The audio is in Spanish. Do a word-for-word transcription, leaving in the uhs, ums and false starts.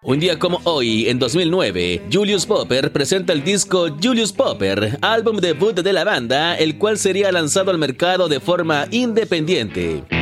Un día como hoy, en dos mil nueve, Julius Popper presenta el disco Julius Popper, álbum debut de la banda, el cual sería lanzado al mercado de forma independiente.